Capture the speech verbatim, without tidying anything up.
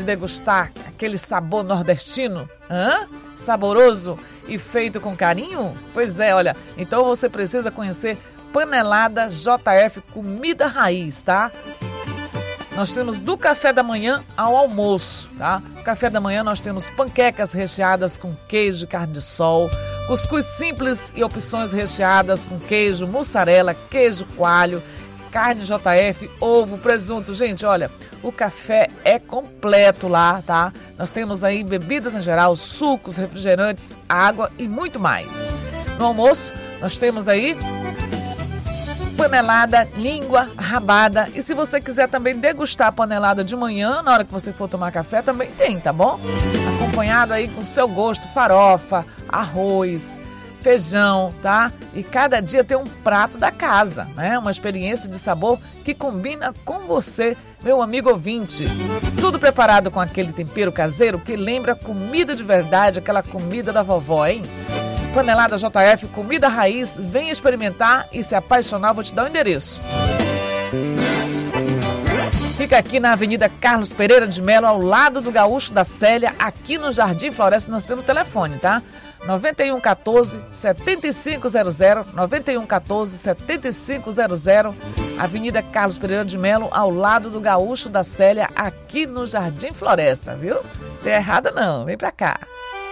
de degustar aquele sabor nordestino? Hã? Saboroso e feito com carinho? Pois é, olha, então você precisa conhecer Panelada J F Comida Raiz, tá? Nós temos do café da manhã ao almoço, tá? No café da manhã nós temos panquecas recheadas com queijo e carne de sol, cuscuz simples e opções recheadas com queijo, mussarela, queijo coalho, carne J F, ovo, presunto. Gente, olha, o café é completo lá, tá? Nós temos aí bebidas em geral, sucos, refrigerantes, água e muito mais. No almoço, nós temos aí panelada, língua, rabada. E se você quiser também degustar a panelada de manhã, na hora que você for tomar café, também tem, tá bom? Acompanhado aí com o seu gosto, farofa, arroz, feijão, tá? E cada dia tem um prato da casa, né? Uma experiência de sabor que combina com você, meu amigo ouvinte. Tudo preparado com aquele tempero caseiro que lembra comida de verdade, aquela comida da vovó, hein? Panelada J F, comida raiz, vem experimentar e se apaixonar, vou te dar o endereço. Fica aqui na Avenida Carlos Pereira de Melo, ao lado do Gaúcho da Célia, aqui no Jardim Floresta. Nós temos o telefone, tá? nove um um quatro, sete cinco zero zero, nove um um quatro, sete cinco zero zero, Avenida Carlos Pereira de Melo, ao lado do Gaúcho da Célia, aqui no Jardim Floresta, viu? Não é errada não, vem pra cá.